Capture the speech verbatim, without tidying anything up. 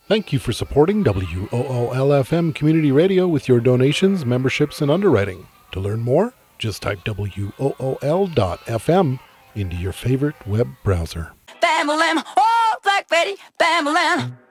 Thank you for supporting W O O L F M Community Radio with your donations, memberships, and underwriting. To learn more, just type W O O L dot F M into your favorite web browser. Bam-a-lam, oh, Black Betty, bam-a-lam.